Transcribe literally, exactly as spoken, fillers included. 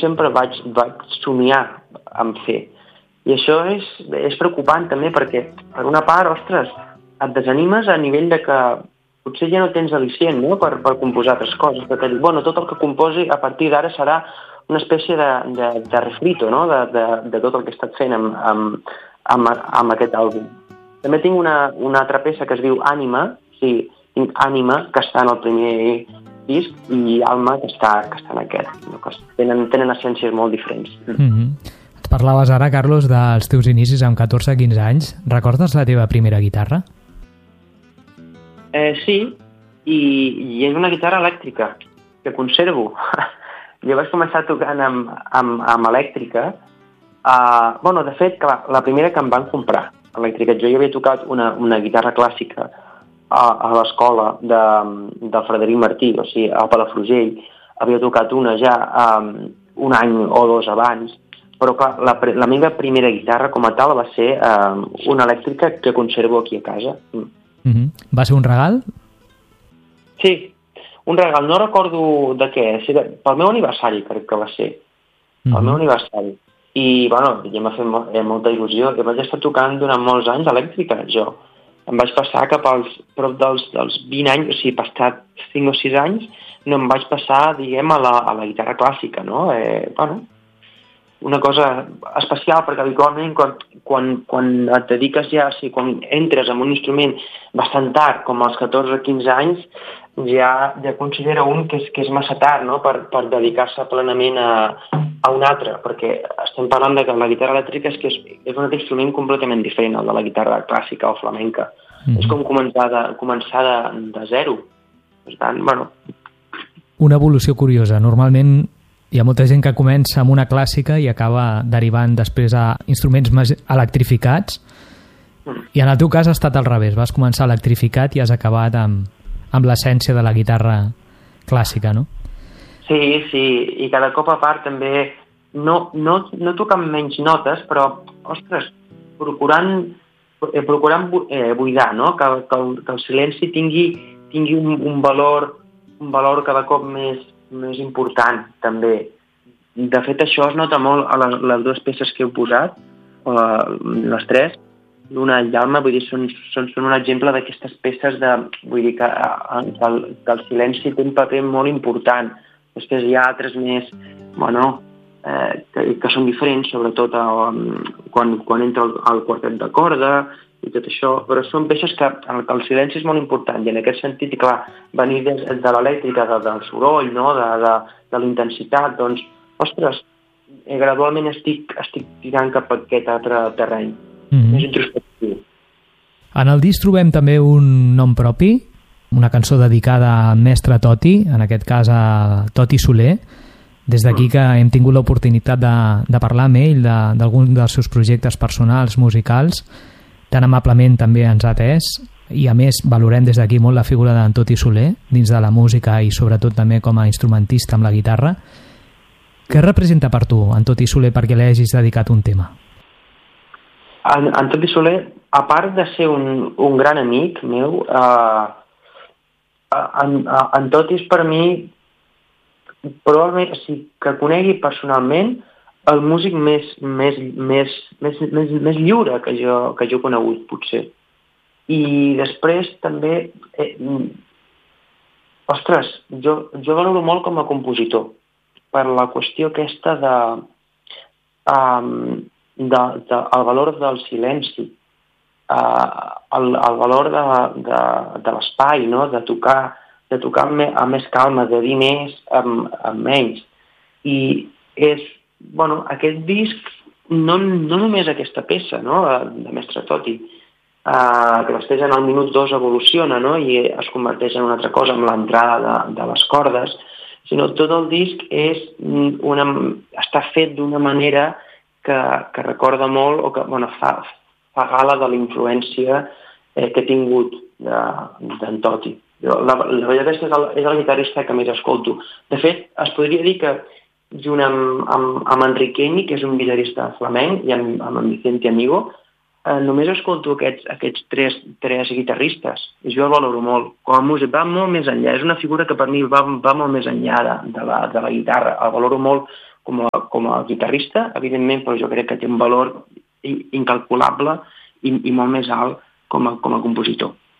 sempre vaig, vaig somiar en fer. I això és, és preocupant també perquè, per una part, ostres, et desanimes a nivell de que potser ja no tens al·licient, no?, per, per composar altres coses. Perquè, bueno, tot el que composi a partir d'ara serà una espècie de, de, de refrito, no?, de, de, de tot el que he estat fent amb, amb, amb, amb aquest àlbum. També tinc una, una altra peça que es diu Ànima, sí, tinc Ànima, que està en el primer disc, i Alma, que està, que està en aquest, no? Que tenen, tenen essències molt diferents. Mm-hmm. Parlaves ara, Carlos, dels teus inicis amb catorze quinze anys. Recordes la teva primera guitarra? Eh, sí, i, i és una guitarra elèctrica, que conservo. Jo vaig començar tocant amb, amb, amb elèctrica. Uh, bueno, de fet, clar, la primera que em van comprar, elèctrica. Jo ja havia tocat una, una guitarra clàssica a, a l'escola de, de Frederic Martí, o sigui, a Palafrugell. Havia tocat una ja um, un any o dos abans, però clar, la, la meva primera guitarra com a tal va ser eh, una elèctrica que conservo aquí a casa. Mm. Mm-hmm. Va ser un regal? Sí, un regal. No recordo de què. Sí, de, pel meu aniversari crec que va ser. Mm-hmm. Pel meu aniversari. I, bueno, ja m'ha fet mo eh, molta il·lusió. Jo vaig estar tocant durant molts anys elèctrica, jo. Em vaig passar cap als prop dels, dels vint anys, o sigui, passat cinc o sis anys, no em vaig passar, diguem, a la, a la guitarra clàssica, no? Eh, bueno, una cosa especial, perquè habitualment quan, quan, quan et dediques ja, o sigui, quan entres en un instrument bastant tard, com als catorze o quinze anys, ja, ja considera un que és, que és massa tard, no?, per, per dedicar-se plenament a, a un altre, perquè estem parlant de que la guitarra elèctrica és que és, és un altre instrument completament diferent al de la guitarra clàssica o flamenca. Mm-hmm. És com començar de, començar de, de zero. Per tant, bueno... Una evolució curiosa. Normalment hi ha molta gent que comença amb una clàssica i acaba derivant després a instruments més electrificats, i en el teu cas ha estat al revés. Vas començar electrificat i has acabat amb, amb l'essència de la guitarra clàssica, no? Sí, sí, i cada cop a part també no, no, no tocant menys notes, però, ostres, procurant, eh, procurant eh, buidar, no? Que, que, el, que el silenci tingui, tingui un, un valor un valor cada cop més més important, també. De fet, això es nota molt a les, les dues peces que heu posat, les tres, l'una i Alma, vull dir, són, són, són un exemple d'aquestes peces de, vull dir, que, que, el, que el silenci té un paper molt important. Després hi ha altres més, bueno, eh, que, que són diferents, sobretot eh, quan, quan entra el, el quartet de corda, i tot això, però són peces que, en què el silenci és molt important, i en aquest sentit, clar, venir des de l'elèctrica, de, del soroll, no? de, de, de la intensitat, doncs, ostres, eh, gradualment estic, estic tirant cap a aquest altre terreny, mm-hmm. més introspectiu. En el disc trobem també un nom propi, una cançó dedicada a mestre Toti, en aquest cas a Toti Soler. Des d'aquí que hem tingut l'oportunitat de, de parlar amb ell d'algun de, dels seus projectes personals, musicals, tan amablement també ens ha atès, i a més valorem des d'aquí molt la figura d'en Toti Soler dins de la música i sobretot també com a instrumentista amb la guitarra. Què representa per tu en Toti Soler perquè li hagis dedicat un tema? En, en Toti Soler, a part de ser un, un gran amic meu, eh, en, en Toti és per mi probablement, o sigui, que conegui personalment el músic més, més, més, més, més, més lliure que jo, que jo he conegut, potser. I després també, eh, ostres, jo, jo valoro molt com a compositor, per la qüestió aquesta de, um, de, de el valor del silenci, uh, el, el valor de, de, de l'espai, no? de tocar, de tocar amb, amb més calma, de dir més amb, amb menys. I és bueno, aquest disc, no, no només aquesta peça, no?, de Mestre Toti, uh, que després en el minut dos evoluciona, no?, i es converteix en una altra cosa amb l'entrada de, de les cordes, sinó tot el disc és una, està fet d'una manera que, que recorda molt o que bueno, fa, fa gala de la influència eh, que he tingut d'en Toti. La, la veritat és que és el, és el guitarrista que més escolto. De fet, es podria dir que junt amb, amb, amb Enrique Eni, que és un guitarrista flamenc, i amb, amb en Vicente Amigo, eh, només escolto aquests, aquests tres, tres guitarristes, i jo el valoro molt. Com a músic va molt més enllà, és una figura que per mi va, va molt més enllà de, de, la, de la guitarra, el valoro molt com a, com a guitarrista, evidentment, però jo crec que té un valor incalculable i, i molt més alt com a, com a compositor.